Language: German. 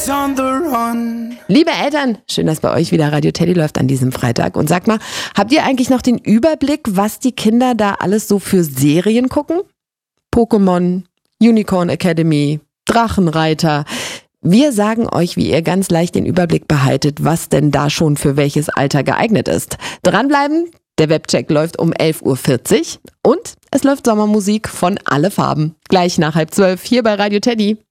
on the run. Liebe Eltern, schön, dass bei euch wieder Radio Teddy läuft an diesem Freitag. Und sagt mal, habt ihr eigentlich noch den Überblick, was die Kinder da alles so für Serien gucken? Pokémon, Unicorn Academy, Drachenreiter. Wir sagen euch, wie ihr ganz leicht den Überblick behaltet, was denn da schon für welches Alter geeignet ist. Dranbleiben, der Webcheck läuft um 11.40 Uhr und es läuft Sommermusik von Alle Farben. Gleich nach 11:30 hier bei Radio Teddy.